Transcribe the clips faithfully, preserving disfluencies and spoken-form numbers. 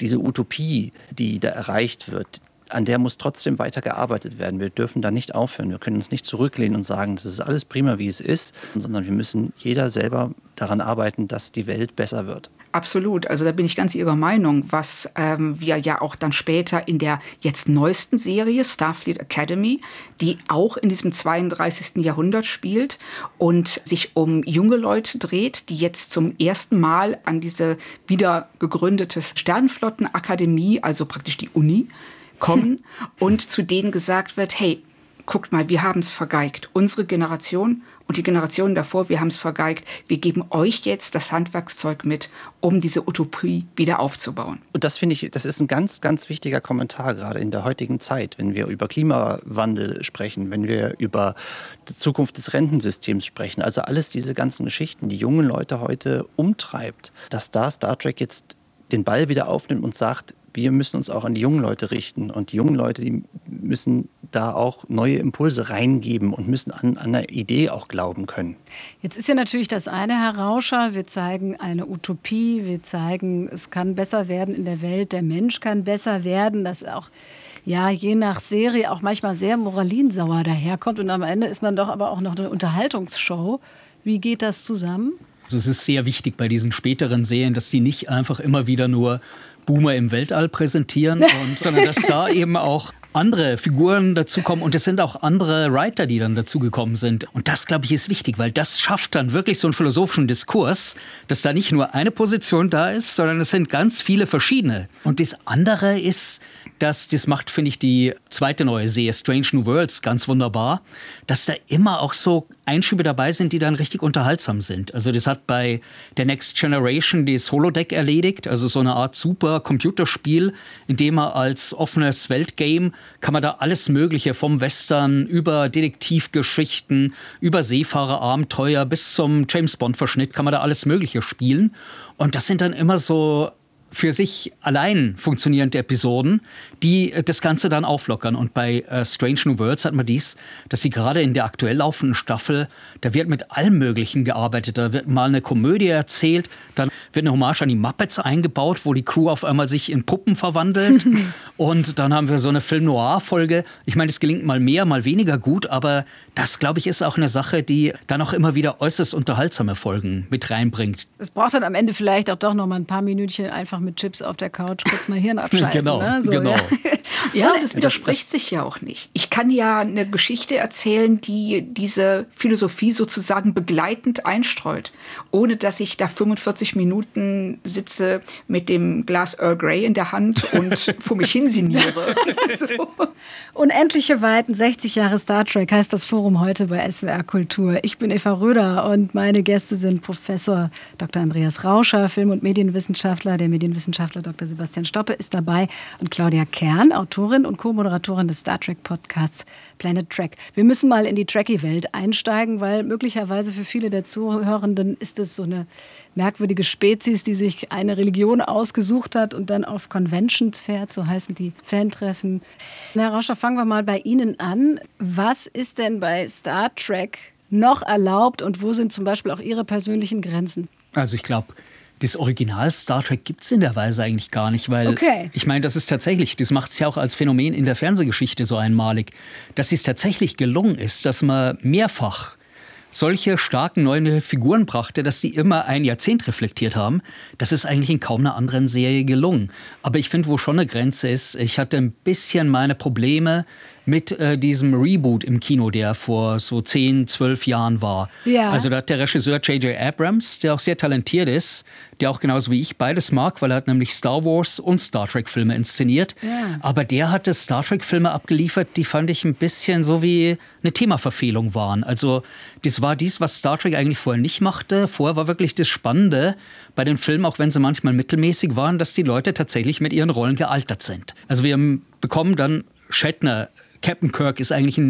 diese Utopie, die da erreicht wird, an der muss trotzdem weiter gearbeitet werden. Wir dürfen da nicht aufhören. Wir können uns nicht zurücklehnen und sagen, das ist alles prima, wie es ist, sondern wir müssen jeder selber daran arbeiten, dass die Welt besser wird. Absolut, also da bin ich ganz Ihrer Meinung, was ähm, wir ja auch dann später in der jetzt neuesten Serie Starfleet Academy, die auch in diesem zweiunddreißigsten Jahrhundert spielt und sich um junge Leute dreht, die jetzt zum ersten Mal an diese wieder gegründete Sternenflottenakademie, also praktisch die Uni, kommen und zu denen gesagt wird, hey, guckt mal, wir haben es vergeigt. Unsere Generation und die Generationen davor, wir haben es vergeigt. Wir geben euch jetzt das Handwerkszeug mit, um diese Utopie wieder aufzubauen. Und das finde ich, das ist ein ganz, ganz wichtiger Kommentar, gerade in der heutigen Zeit, wenn wir über Klimawandel sprechen, wenn wir über die Zukunft des Rentensystems sprechen. Also alles diese ganzen Geschichten, die jungen Leute heute umtreibt, dass da Star Trek jetzt den Ball wieder aufnimmt und sagt, wir müssen uns auch an die jungen Leute richten. Und die jungen Leute, die müssen da auch neue Impulse reingeben und müssen an, an eine Idee auch glauben können. Jetzt ist ja natürlich das eine, Herr Rauscher, wir zeigen eine Utopie, wir zeigen, es kann besser werden in der Welt, der Mensch kann besser werden, das auch ja, je nach Serie auch manchmal sehr moralinsauer daherkommt. Und am Ende ist man doch aber auch noch eine Unterhaltungsshow. Wie geht das zusammen? Also es ist sehr wichtig bei diesen späteren Serien, dass die nicht einfach immer wieder nur Boomer im Weltall präsentieren, und, sondern dass da eben auch andere Figuren dazukommen und es sind auch andere Writer, die dann dazugekommen sind. Und das, glaube ich, ist wichtig, weil das schafft dann wirklich so einen philosophischen Diskurs, dass da nicht nur eine Position da ist, sondern es sind ganz viele verschiedene. Und das andere ist, dass das macht, finde ich, die zweite neue Serie Strange New Worlds ganz wunderbar, dass da immer auch so Einschübe dabei sind, die dann richtig unterhaltsam sind. Also das hat bei der Next Generation das Holodeck erledigt, also so eine Art super Computerspiel, in dem man als offenes Weltgame kann man da alles Mögliche vom Western über Detektivgeschichten, über Seefahrerabenteuer bis zum James-Bond-Verschnitt kann man da alles Mögliche spielen. Und das sind dann immer so für sich allein funktionierende Episoden, die das Ganze dann auflockern. Und bei äh, Strange New Worlds hat man dies, dass sie gerade in der aktuell laufenden Staffel, da wird mit allem Möglichen gearbeitet. Da wird mal eine Komödie erzählt, dann wird eine Hommage an die Muppets eingebaut, wo die Crew auf einmal sich in Puppen verwandelt. Und dann haben wir so eine Film-Noir-Folge. Ich meine, es gelingt mal mehr, mal weniger gut, aber das, glaube ich, ist auch eine Sache, die dann auch immer wieder äußerst unterhaltsame Folgen mit reinbringt. Es braucht dann am Ende vielleicht auch doch noch mal ein paar Minütchen einfach mit Chips auf der Couch kurz mal Hirn abschalten. Genau, ne? so, genau. Ja, ja, das widerspricht sich ja auch nicht. Ich kann ja eine Geschichte erzählen, die diese Philosophie sozusagen begleitend einstreut, ohne dass ich da fünfundvierzig Minuten sitze mit dem Glas Earl Grey in der Hand und vor mich hinsiniere. so. Unendliche Weiten, sechzig Jahre Star Trek heißt das Forum heute bei S W R Kultur. Ich bin Eva Röder und meine Gäste sind Professor Doktor Andreas Rauscher, Film- und Medienwissenschaftler. Der Medienwissenschaftler Doktor Sebastian Stoppe ist dabei und Claudia Kern, Autorin und Co-Moderatorin des Star Trek-Podcasts Planet Trek. Wir müssen mal in die Trekkie-Welt einsteigen, weil möglicherweise für viele der Zuhörenden ist es so eine merkwürdige Spezies, die sich eine Religion ausgesucht hat und dann auf Conventions fährt, so heißen die Fantreffen. Herr Rauscher, fangen wir mal bei Ihnen an. Was ist denn bei Star Trek noch erlaubt und wo sind zum Beispiel auch Ihre persönlichen Grenzen? Also ich glaube, das Original Star Trek gibt es in der Weise eigentlich gar nicht, weil okay. ich meine, das ist tatsächlich, das macht es ja auch als Phänomen in der Fernsehgeschichte so einmalig, dass es tatsächlich gelungen ist, dass man mehrfach solche starken neuen Figuren brachte, dass die immer ein Jahrzehnt reflektiert haben. Das ist eigentlich in kaum einer anderen Serie gelungen. Aber ich finde, wo schon eine Grenze ist, ich hatte ein bisschen meine Probleme mit äh, diesem Reboot im Kino, der vor so zehn, zwölf Jahren war. Ja. Also da hat der Regisseur J J Abrams, der auch sehr talentiert ist, der auch genauso wie ich beides mag, weil er hat nämlich Star Wars und Star Trek Filme inszeniert. Ja. Aber der hatte Star Trek Filme abgeliefert, die fand ich ein bisschen so wie eine Themaverfehlung waren. Also das war dies, was Star Trek eigentlich vorher nicht machte. Vorher war wirklich das Spannende bei den Filmen, auch wenn sie manchmal mittelmäßig waren, dass die Leute tatsächlich mit ihren Rollen gealtert sind. Also wir bekommen dann Shatner, Captain Kirk ist eigentlich ein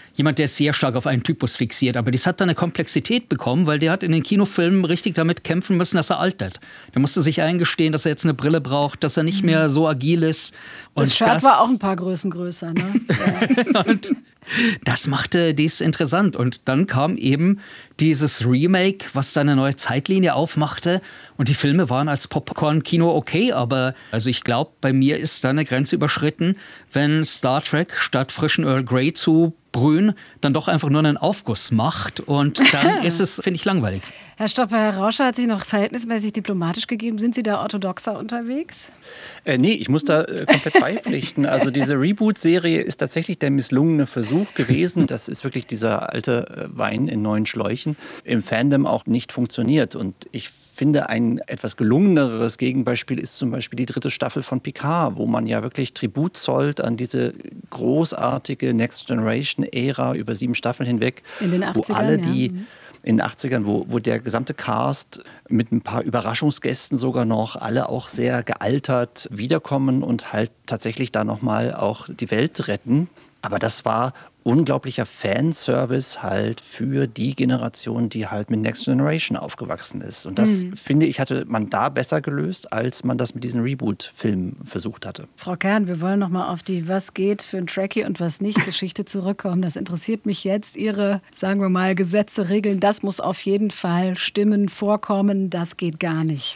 jemand, der ist sehr stark auf einen Typus fixiert. Aber das hat dann eine Komplexität bekommen, weil der hat in den Kinofilmen richtig damit kämpfen müssen, dass er altert. Der musste sich eingestehen, dass er jetzt eine Brille braucht, dass er nicht mehr so agil ist. Und das Shirt das war auch ein paar Größen größer, ne? Ja. Und das machte dies interessant. Und dann kam eben dieses Remake, was seine neue Zeitlinie aufmachte. Und die Filme waren als Popcorn-Kino okay, aber also ich glaube, bei mir ist da eine Grenze überschritten, wenn Star Trek statt frischen Earl Grey zu brühen, dann doch einfach nur einen Aufguss macht. Und dann ist es, finde ich, langweilig. Herr Stopper, Herr Rauscher hat sich noch verhältnismäßig diplomatisch gegeben. Sind Sie da orthodoxer unterwegs? Äh, nee, ich muss da äh, komplett beipflichten. Also diese Reboot-Serie ist tatsächlich der misslungene Versuch gewesen. Das ist wirklich dieser alte äh, Wein in neuen Schläuchen. Im Fandom auch nicht funktioniert. Und ich finde, ein etwas gelungeneres Gegenbeispiel ist zum Beispiel die dritte Staffel von Picard, wo man ja wirklich Tribut zollt an diese großartige Next Generation-Ära über sieben Staffeln hinweg. In den achtzigern, wo alle die ja. In den achtzigern, wo, wo der gesamte Cast mit ein paar Überraschungsgästen sogar noch, alle auch sehr gealtert wiederkommen und halt tatsächlich da nochmal auch die Welt retten. Aber das war unglaublicher Fanservice halt für die Generation, die halt mit Next Generation aufgewachsen ist. Und das, mhm. finde ich, hatte man da besser gelöst, als man das mit diesen Reboot-Filmen versucht hatte. Frau Kern, wir wollen noch mal auf die was geht für ein Trekkie und was nicht Geschichte zurückkommen. Das interessiert mich jetzt. Ihre, sagen wir mal, Gesetze, Regeln, das muss auf jeden Fall stimmen, vorkommen, das geht gar nicht.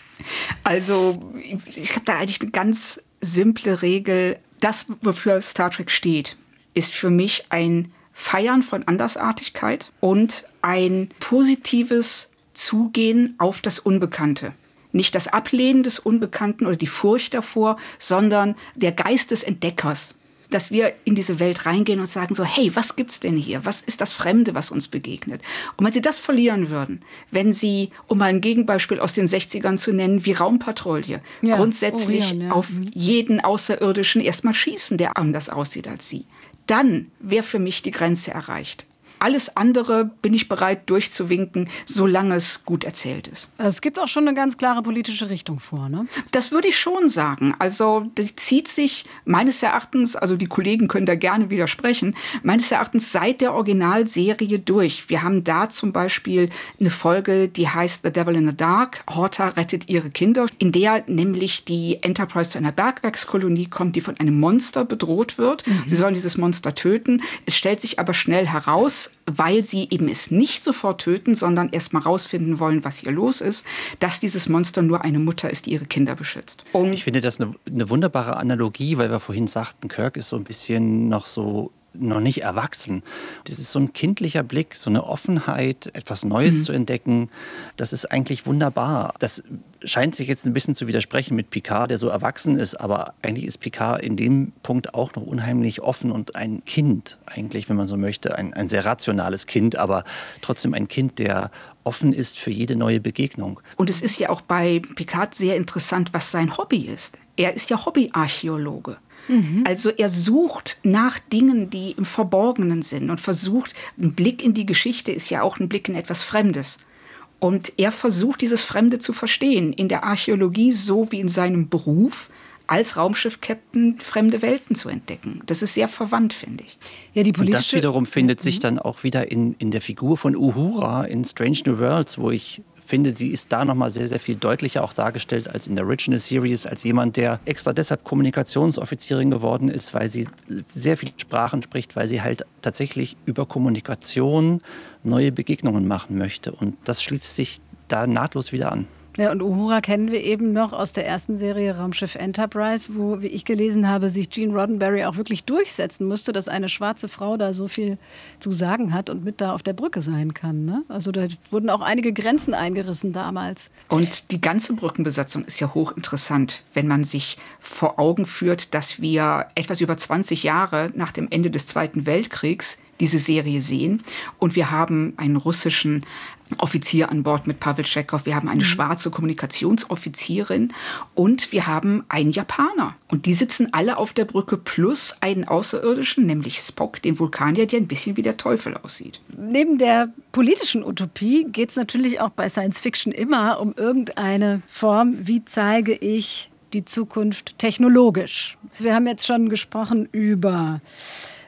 Also ich habe da eigentlich eine ganz simple Regel. Das, wofür Star Trek steht, ist für mich ein Feiern von Andersartigkeit und ein positives Zugehen auf das Unbekannte. Nicht das Ablehnen des Unbekannten oder die Furcht davor, sondern der Geist des Entdeckers. Dass wir in diese Welt reingehen und sagen so, hey, was gibt's denn hier? Was ist das Fremde, was uns begegnet? Und wenn Sie das verlieren würden, wenn Sie, um mal ein Gegenbeispiel aus den sechzigern zu nennen, wie Raumpatrouille, ja, grundsätzlich Orion, ja. auf jeden Außerirdischen erstmal schießen, der anders aussieht als Sie, dann wäre für mich die Grenze erreicht. Alles andere bin ich bereit durchzuwinken, solange es gut erzählt ist. Also es gibt auch schon eine ganz klare politische Richtung vor, ne? Das würde ich schon sagen. Also die zieht sich meines Erachtens, also die Kollegen können da gerne widersprechen, meines Erachtens seit der Originalserie durch. Wir haben da zum Beispiel eine Folge, die heißt The Devil in the Dark. Horta rettet ihre Kinder, in der nämlich die Enterprise zu einer Bergwerkskolonie kommt, die von einem Monster bedroht wird. Mhm. Sie sollen dieses Monster töten. Es stellt sich aber schnell heraus, weil sie eben es nicht sofort töten, sondern erst mal rausfinden wollen, was hier los ist, dass dieses Monster nur eine Mutter ist, die ihre Kinder beschützt. Und ich finde das eine, eine wunderbare Analogie, weil wir vorhin sagten, Kirk ist so ein bisschen noch so noch nicht erwachsen. Das ist so ein kindlicher Blick, so eine Offenheit, etwas Neues mhm. zu entdecken. Das ist eigentlich wunderbar. Das scheint sich jetzt ein bisschen zu widersprechen mit Picard, der so erwachsen ist, aber eigentlich ist Picard in dem Punkt auch noch unheimlich offen und ein Kind eigentlich, wenn man so möchte, ein, ein sehr rationales Kind, aber trotzdem ein Kind, der offen ist für jede neue Begegnung. Und es ist ja auch bei Picard sehr interessant, was sein Hobby ist. Er ist ja Hobbyarchäologe. Mhm. Also er sucht nach Dingen, die im Verborgenen sind und versucht, ein Blick in die Geschichte ist ja auch ein Blick in etwas Fremdes. Und er versucht, dieses Fremde zu verstehen, in der Archäologie so wie in seinem Beruf, als Raumschiff-Captain fremde Welten zu entdecken. Das ist sehr verwandt, finde ich. Ja, die politische... Und das wiederum findet sich dann auch wieder in, in der Figur von Uhura in Strange New Worlds, wo ich finde, sie ist da nochmal sehr, sehr viel deutlicher auch dargestellt als in der Original Series, als jemand, der extra deshalb Kommunikationsoffizierin geworden ist, weil sie sehr viele Sprachen spricht, weil sie halt tatsächlich über Kommunikation neue Begegnungen machen möchte. Und das schließt sich da nahtlos wieder an. Ja, und Uhura kennen wir eben noch aus der ersten Serie Raumschiff Enterprise, wo, wie ich gelesen habe, sich Gene Roddenberry auch wirklich durchsetzen musste, dass eine schwarze Frau da so viel zu sagen hat und mit da auf der Brücke sein kann. Ne? Also da wurden auch einige Grenzen eingerissen damals. Und die ganze Brückenbesatzung ist ja hochinteressant, wenn man sich vor Augen führt, dass wir etwas über zwanzig Jahre nach dem Ende des Zweiten Weltkriegs diese Serie sehen. Und wir haben einen russischen Offizier an Bord mit Pavel Chekhov, wir haben eine mhm. schwarze Kommunikationsoffizierin und wir haben einen Japaner. Und die sitzen alle auf der Brücke plus einen Außerirdischen, nämlich Spock, den Vulkanier, der ein bisschen wie der Teufel aussieht. Neben der politischen Utopie geht es natürlich auch bei Science Fiction immer um irgendeine Form, wie zeige ich die Zukunft technologisch. Wir haben jetzt schon gesprochen über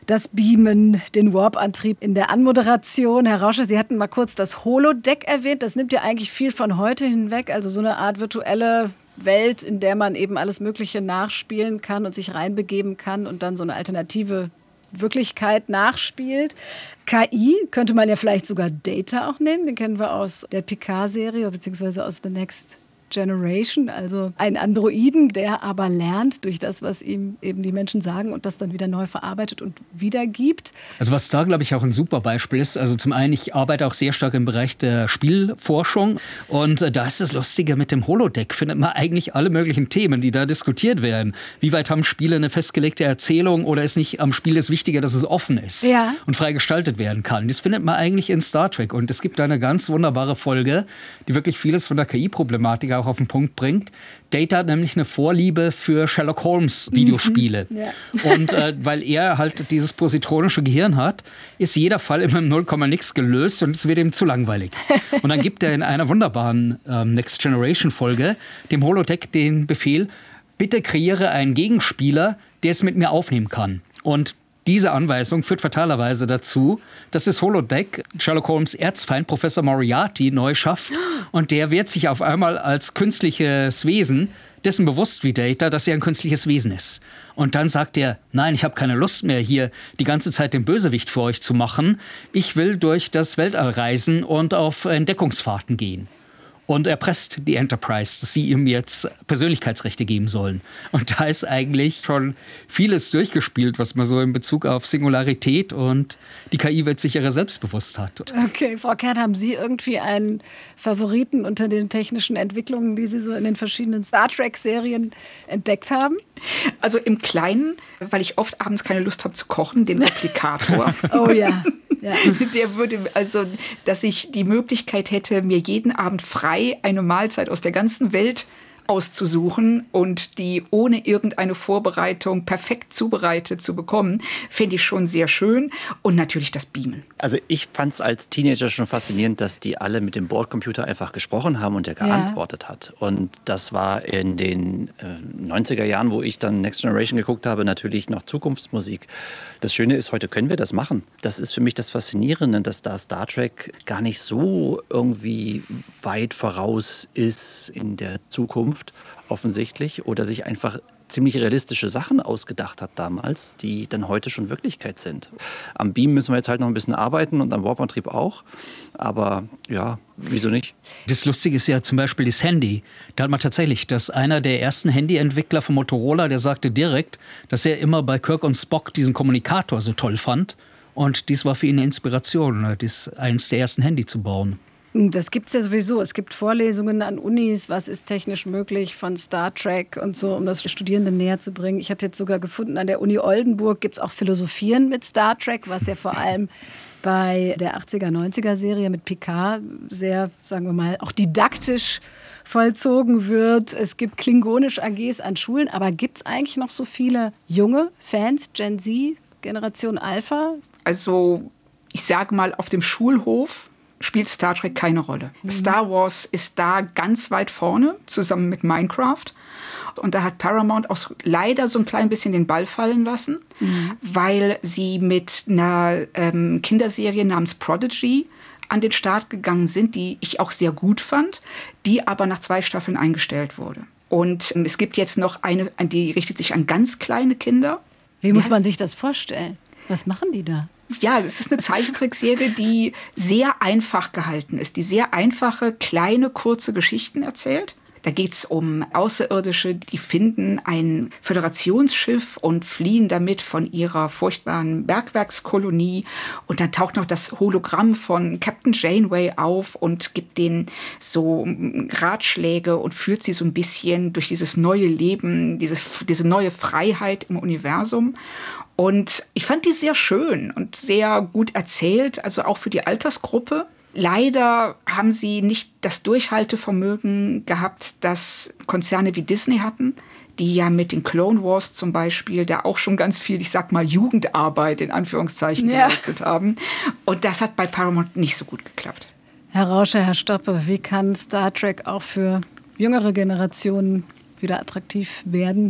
das Beamen, den Warp-Antrieb in der Anmoderation. Herr Rauscher, Sie hatten mal kurz das Holodeck erwähnt. Das nimmt ja eigentlich viel von heute hinweg, also so eine Art virtuelle Welt, in der man eben alles Mögliche nachspielen kann und sich reinbegeben kann und dann so eine alternative Wirklichkeit nachspielt. K I könnte man ja vielleicht sogar Data auch nehmen, den kennen wir aus der Picard-Serie beziehungsweise aus The Next Generation, also ein Androiden, der aber lernt durch das, was ihm eben die Menschen sagen und das dann wieder neu verarbeitet und wiedergibt. Also was da, glaube ich, auch ein super Beispiel ist, also zum einen, ich arbeite auch sehr stark im Bereich der Spielforschung und äh, da ist das Lustige mit dem Holodeck, findet man eigentlich alle möglichen Themen, die da diskutiert werden. Wie weit haben Spiele eine festgelegte Erzählung oder ist nicht am Spiel das Wichtige, dass es offen ist ja. und frei gestaltet werden kann? Das findet man eigentlich in Star Trek und es gibt da eine ganz wunderbare Folge, die wirklich vieles von der K I-Problematik auch auf den Punkt bringt. Data hat nämlich eine Vorliebe für Sherlock Holmes Videospiele. Mhm. Ja. Und äh, weil er halt dieses positronische Gehirn hat, ist jeder Fall immer im null Komma nix gelöst und es wird ihm zu langweilig. Und dann gibt er in einer wunderbaren ähm, Next Generation Folge dem Holodeck den Befehl, bitte kreiere einen Gegenspieler, der es mit mir aufnehmen kann. Und diese Anweisung führt fatalerweise dazu, dass das Holodeck Sherlock Holmes Erzfeind Professor Moriarty neu schafft und der wird sich auf einmal als künstliches Wesen dessen bewusst wie Data, dass er ein künstliches Wesen ist. Und dann sagt er, nein, ich habe keine Lust mehr, hier die ganze Zeit den Bösewicht für euch zu machen. Ich will durch das Weltall reisen und auf Entdeckungsfahrten gehen. Und er presst die Enterprise, dass sie ihm jetzt Persönlichkeitsrechte geben sollen. Und da ist eigentlich schon vieles durchgespielt, was man so in Bezug auf Singularität und die K I wird sich ihrer selbstbewusst hat. Okay, Frau Kern, haben Sie irgendwie einen Favoriten unter den technischen Entwicklungen, die Sie so in den verschiedenen Star Trek-Serien entdeckt haben? Also im Kleinen, weil ich oft abends keine Lust habe zu kochen, den Replikator. Oh ja. Ja. Der würde, also, dass ich die Möglichkeit hätte, mir jeden Abend frei eine Mahlzeit aus der ganzen Welt auszusuchen und die ohne irgendeine Vorbereitung perfekt zubereitet zu bekommen, fände ich schon sehr schön. Und natürlich das Beamen. Also ich fand es als Teenager schon faszinierend, dass die alle mit dem Bordcomputer einfach gesprochen haben und der geantwortet ja. hat. Und das war in den äh, neunziger Jahren, wo ich dann Next Generation geguckt habe, natürlich noch Zukunftsmusik. Das Schöne ist, heute können wir das machen. Das ist für mich das Faszinierende, dass da Star Trek gar nicht so irgendwie weit voraus ist in der Zukunft, offensichtlich, oder sich einfach ziemlich realistische Sachen ausgedacht hat damals, die dann heute schon Wirklichkeit sind. Am Beam müssen wir jetzt halt noch ein bisschen arbeiten und am Warp-Antrieb auch, aber ja, wieso nicht? Das Lustige ist ja zum Beispiel das Handy. Da hat man tatsächlich, dass einer der ersten Handyentwickler von Motorola, der sagte direkt, dass er immer bei Kirk und Spock diesen Kommunikator so toll fand und dies war für ihn eine Inspiration, das eins der ersten Handy zu bauen. Das gibt es ja sowieso. Es gibt Vorlesungen an Unis, was ist technisch möglich von Star Trek und so, um das Studierenden näher zu bringen. Ich habe jetzt sogar gefunden, an der Uni Oldenburg gibt es auch Philosophieren mit Star Trek, was ja vor allem bei der achtziger, neunziger Serie mit Picard sehr, sagen wir mal, auch didaktisch vollzogen wird. Es gibt klingonisch-A Gs an Schulen, aber gibt es eigentlich noch so viele junge Fans, Gen Z, Generation Alpha? Also ich sage mal, auf dem Schulhof spielt Star Trek keine Rolle. Mhm. Star Wars ist da ganz weit vorne, zusammen mit Minecraft. Und da hat Paramount auch leider so ein klein bisschen den Ball fallen lassen, mhm. weil sie mit einer ähm, Kinderserie namens Prodigy an den Start gegangen sind, die ich auch sehr gut fand, die aber nach zwei Staffeln eingestellt wurde. Und ähm, es gibt jetzt noch eine, die richtet sich an ganz kleine Kinder. Wie, Wie muss man sich das vorstellen? Was machen die da? Ja, es ist eine Zeichentrickserie, die sehr einfach gehalten ist, die sehr einfache, kleine, kurze Geschichten erzählt. Da geht es um Außerirdische, die finden ein Föderationsschiff und fliehen damit von ihrer furchtbaren Bergwerkskolonie. Und dann taucht noch das Hologramm von Captain Janeway auf und gibt denen so Ratschläge und führt sie so ein bisschen durch dieses neue Leben, dieses, diese neue Freiheit im Universum. Und ich fand die sehr schön und sehr gut erzählt, also auch für die Altersgruppe. Leider haben sie nicht das Durchhaltevermögen gehabt, das Konzerne wie Disney hatten, die ja mit den Clone Wars zum Beispiel da auch schon ganz viel, ich sag mal, Jugendarbeit in Anführungszeichen ja. geleistet haben. Und das hat bei Paramount nicht so gut geklappt. Herr Rauscher, Herr Stoppe, wie kann Star Trek auch für jüngere Generationen wieder attraktiv werden?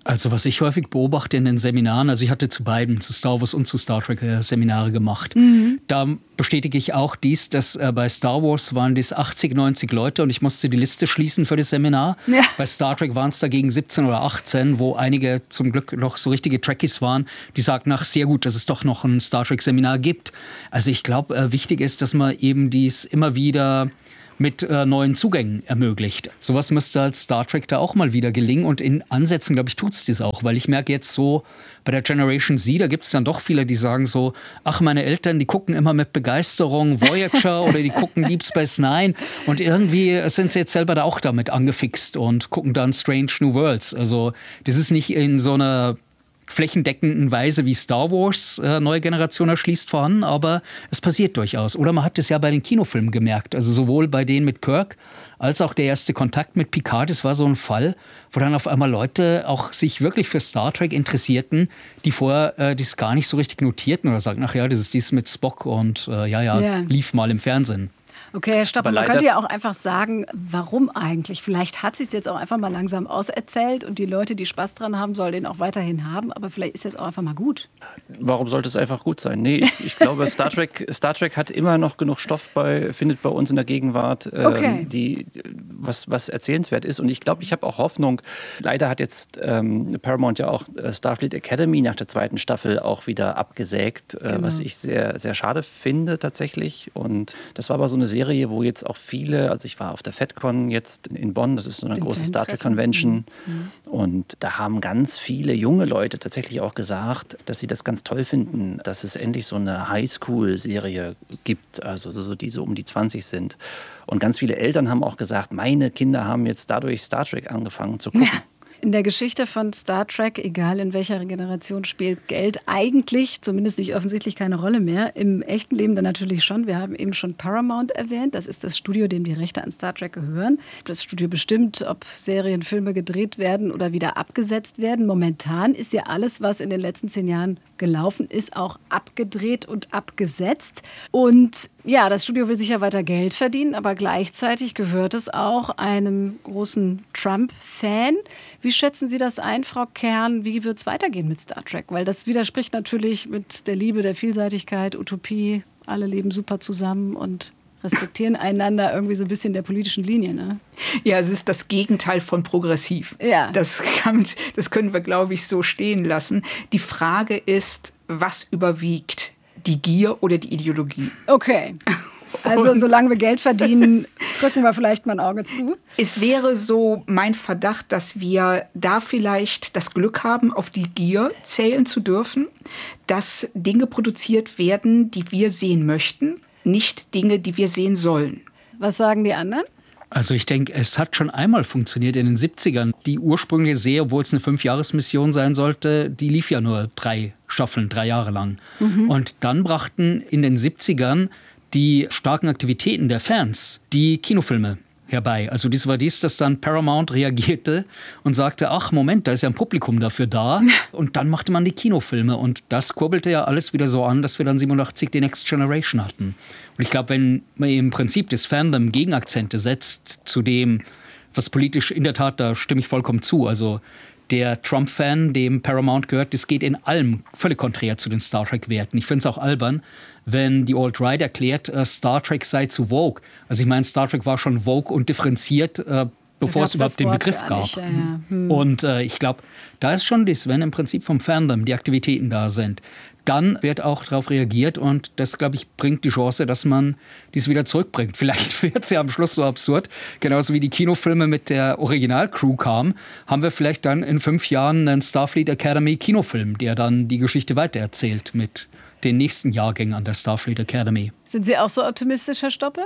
Also was ich häufig beobachte in den Seminaren, also ich hatte zu beiden, zu Star Wars und zu Star Trek äh, Seminare gemacht. Mhm. Da bestätige ich auch dies, dass äh, bei Star Wars waren dies achtzig, neunzig Leute und ich musste die Liste schließen für das Seminar. Ja. Bei Star Trek waren es dagegen siebzehn oder achtzehn, wo einige zum Glück noch so richtige Trekkies waren, die sagten, ach sehr gut, dass es doch noch ein Star Trek Seminar gibt. Also ich glaube, äh, wichtig ist, dass man eben dies immer wieder mit äh, neuen Zugängen ermöglicht. Sowas müsste als Star Trek da auch mal wieder gelingen und in Ansätzen, glaube ich, tut es das auch, weil ich merke jetzt so, bei der Generation Z, da gibt es dann doch viele, die sagen so, ach, meine Eltern, die gucken immer mit Begeisterung Voyager oder die gucken Deep Space Nine und irgendwie sind sie jetzt selber da auch damit angefixt und gucken dann Strange New Worlds. Also das ist nicht in so einer flächendeckenden Weise wie Star Wars äh, neue Generation erschließt vorhanden, aber es passiert durchaus. Oder man hat es ja bei den Kinofilmen gemerkt, also sowohl bei denen mit Kirk als auch der erste Kontakt mit Picard, das war so ein Fall, wo dann auf einmal Leute auch sich wirklich für Star Trek interessierten, die vorher äh, das gar nicht so richtig notierten oder sagten, ach ja, das ist dies mit Spock und äh, ja, ja, yeah. lief mal im Fernsehen. Okay, Herr Stopp, man könnte ja auch einfach sagen, warum eigentlich? Vielleicht hat sie es jetzt auch einfach mal langsam auserzählt und die Leute, die Spaß dran haben, sollen den auch weiterhin haben, aber vielleicht ist jetzt auch einfach mal gut. Warum sollte es einfach gut sein? Nee, ich, ich glaube, Star Trek, Star Trek hat immer noch genug Stoff, bei, findet bei uns in der Gegenwart, ähm, okay. die, was, was erzählenswert ist. Und ich glaube, ich habe auch Hoffnung. Leider hat jetzt ähm, Paramount ja auch äh, Starfleet Academy nach der zweiten Staffel auch wieder abgesägt, äh, genau. was ich sehr, sehr schade finde tatsächlich. Und das war aber so eine Serie, wo jetzt auch viele, also ich war auf der FedCon jetzt in Bonn, das ist so eine Den große Star Trek Convention mhm. und da haben ganz viele junge Leute tatsächlich auch gesagt, dass sie das ganz toll finden, dass es endlich so eine Highschool-Serie gibt, also so, die so um die zwanzig sind. Und ganz viele Eltern haben auch gesagt, meine Kinder haben jetzt dadurch Star Trek angefangen zu gucken. Ja. In der Geschichte von Star Trek, egal in welcher Generation, spielt Geld eigentlich, zumindest nicht offensichtlich, keine Rolle mehr. Im echten Leben dann natürlich schon. Wir haben eben schon Paramount erwähnt. Das ist das Studio, dem die Rechte an Star Trek gehören. Das Studio bestimmt, ob Serien, Filme gedreht werden oder wieder abgesetzt werden. Momentan ist ja alles, was in den letzten zehn Jahren gelaufen ist, auch abgedreht und abgesetzt. Und ja, das Studio will sicher weiter Geld verdienen, aber gleichzeitig gehört es auch einem großen Trump-Fan. Wie schätzen Sie das ein, Frau Kern? Wie wird es weitergehen mit Star Trek? Weil das widerspricht natürlich mit der Liebe, der Vielseitigkeit, Utopie. Alle leben super zusammen und respektieren einander irgendwie so ein bisschen der politischen Linie, ne? Ja, es ist das Gegenteil von progressiv. Ja. Das, kann, das können wir, glaube ich, so stehen lassen. Die Frage ist, was überwiegt? Die Gier oder die Ideologie? Okay. Also und solange wir Geld verdienen, drücken wir vielleicht mal ein Auge zu. Es wäre so mein Verdacht, dass wir da vielleicht das Glück haben, auf die Gier zählen zu dürfen, dass Dinge produziert werden, die wir sehen möchten, nicht Dinge, die wir sehen sollen. Was sagen die anderen? Also ich denke, es hat schon einmal funktioniert in den siebzigern. Die ursprüngliche Serie, obwohl es eine Fünfjahresmission sein sollte, die lief ja nur drei Staffeln, drei Jahre lang. Mhm. Und dann brachten in den siebzigern die starken Aktivitäten der Fans die Kinofilme herbei. Also dies war dies, dass dann Paramount reagierte und sagte, ach Moment, da ist ja ein Publikum dafür da. Und dann machte man die Kinofilme und das kurbelte ja alles wieder so an, dass wir dann siebenundachtzig die Next Generation hatten. Und ich glaube, wenn man im Prinzip das Fandom Gegenakzente setzt zu dem, was politisch in der Tat, da stimme ich vollkommen zu, also der Trump-Fan, dem Paramount gehört, das geht in allem völlig konträr zu den Star Trek-Werten. Ich finde es auch albern, wenn die Alt-Right erklärt, äh, Star Trek sei zu woke. Also ich meine, Star Trek war schon woke und differenziert, äh, bevor es überhaupt den Begriff gab. Nicht, ja, ja. Hm. Und äh, ich glaube, da ist schon das, wenn im Prinzip vom Fandom die Aktivitäten da sind, dann wird auch darauf reagiert und das, glaube ich, bringt die Chance, dass man dies wieder zurückbringt. Vielleicht wird es ja am Schluss so absurd, genauso wie die Kinofilme mit der Originalcrew kamen, haben wir vielleicht dann in fünf Jahren einen Starfleet Academy Kinofilm, der dann die Geschichte weitererzählt mit den nächsten Jahrgängen an der Starfleet Academy. Sind Sie auch so optimistisch, Herr Stoppe?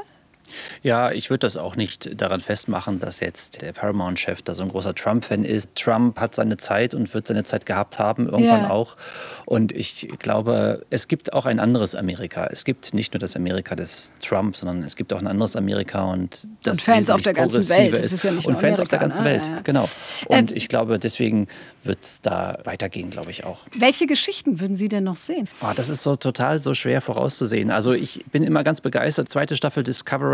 Ja, ich würde das auch nicht daran festmachen, dass jetzt der Paramount-Chef da so ein großer Trump-Fan ist. Trump hat seine Zeit und wird seine Zeit gehabt haben, irgendwann ja. auch. Und ich glaube, es gibt auch ein anderes Amerika. Es gibt nicht nur das Amerika des Trump, sondern es gibt auch ein anderes Amerika. Und, das und Fans auf der ganzen Welt. Das ist ja nicht und nur Fans Amerika, auf der ganzen ne? Welt, ja, ja. genau. Und äh, ich glaube, deswegen wird es da weitergehen, glaube ich auch. Welche Geschichten würden Sie denn noch sehen? Oh, das ist so total so schwer vorauszusehen. Also ich bin immer ganz begeistert. Zweite Staffel Discovery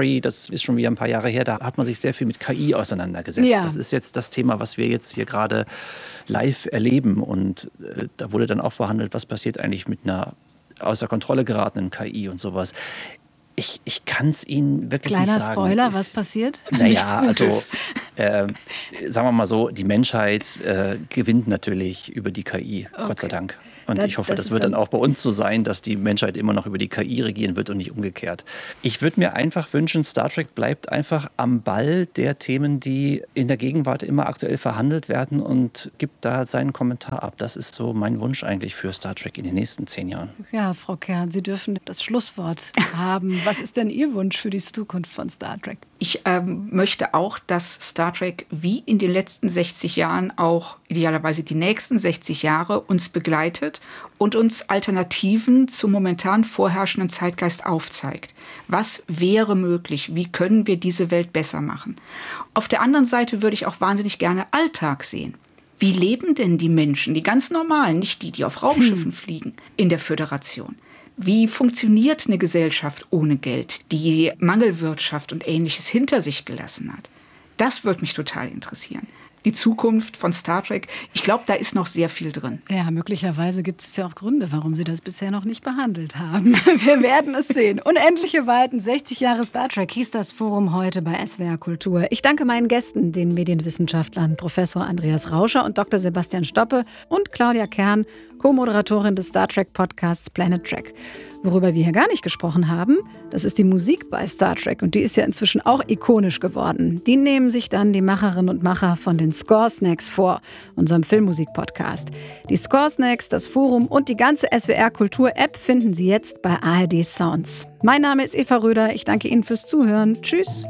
Discovery, das ist schon wieder ein paar Jahre her, da hat man sich sehr viel mit K I auseinandergesetzt. Ja. Das ist jetzt das Thema, was wir jetzt hier gerade live erleben. Und äh, da wurde dann auch verhandelt, was passiert eigentlich mit einer außer Kontrolle geratenen K I und sowas. Ich, ich kann es Ihnen wirklich Kleiner nicht sagen. Kleiner Spoiler, ich, was passiert? Naja, also äh, sagen wir mal so, die Menschheit äh, gewinnt natürlich über die K I, okay. Gott sei Dank. Und das, ich hoffe, das, das wird dann auch bei uns so sein, dass die Menschheit immer noch über die K I regieren wird und nicht umgekehrt. Ich würde mir einfach wünschen, Star Trek bleibt einfach am Ball der Themen, die in der Gegenwart immer aktuell verhandelt werden und gibt da seinen Kommentar ab. Das ist so mein Wunsch eigentlich für Star Trek in den nächsten zehn Jahren. Ja, Frau Kern, Sie dürfen das Schlusswort haben. Was ist denn Ihr Wunsch für die Zukunft von Star Trek? Ich ähm, möchte auch, dass Star Trek wie in den letzten sechzig Jahren auch idealerweise die nächsten sechzig Jahre uns begleitet und uns Alternativen zum momentan vorherrschenden Zeitgeist aufzeigt. Was wäre möglich? Wie können wir diese Welt besser machen? Auf der anderen Seite würde ich auch wahnsinnig gerne Alltag sehen. Wie leben denn die Menschen, die ganz normalen, nicht die, die auf Raumschiffen hm. fliegen, in der Föderation? Wie funktioniert eine Gesellschaft ohne Geld, die Mangelwirtschaft und Ähnliches hinter sich gelassen hat? Das würde mich total interessieren. Die Zukunft von Star Trek, ich glaube, da ist noch sehr viel drin. Ja, möglicherweise gibt es ja auch Gründe, warum Sie das bisher noch nicht behandelt haben. Wir werden es sehen. Unendliche Weiten, sechzig Jahre Star Trek hieß das Forum heute bei S W R Kultur. Ich danke meinen Gästen, den Medienwissenschaftlern Professor Andreas Rauscher und Doktor Sebastian Stoppe und Claudia Kern, Co-Moderatorin des Star Trek Podcasts Planet Trek. Worüber wir hier gar nicht gesprochen haben, das ist die Musik bei Star Trek und die ist ja inzwischen auch ikonisch geworden. Die nehmen sich dann die Macherinnen und Macher von den Score Snacks vor, unserem Filmmusik-Podcast. Die Score Snacks, das Forum und die ganze S W R Kultur-App finden Sie jetzt bei A R D Sounds. Mein Name ist Eva Röder, ich danke Ihnen fürs Zuhören. Tschüss.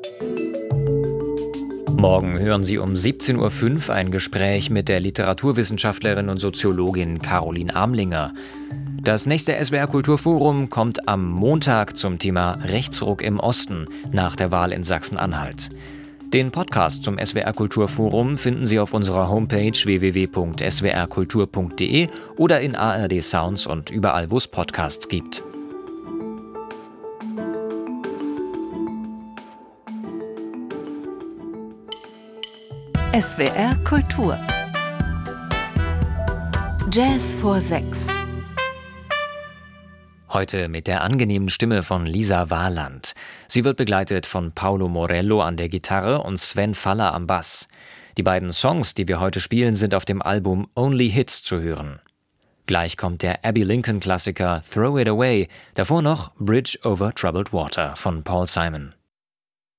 Morgen hören Sie um siebzehn Uhr fünf ein Gespräch mit der Literaturwissenschaftlerin und Soziologin Caroline Amlinger. Das nächste S W R Kulturforum kommt am Montag zum Thema Rechtsruck im Osten nach der Wahl in Sachsen-Anhalt. Den Podcast zum S W R Kulturforum finden Sie auf unserer Homepage w w w punkt s w r kultur punkt d e oder in A R D Sounds und überall, wo es Podcasts gibt. S W R Kultur Jazz vor sechs. Heute mit der angenehmen Stimme von Lisa Warland. Sie wird begleitet von Paolo Morello an der Gitarre und Sven Faller am Bass. Die beiden Songs, die wir heute spielen, sind auf dem Album Only Hits zu hören. Gleich kommt der Abbey Lincoln-Klassiker Throw It Away, davor noch Bridge over Troubled Water von Paul Simon.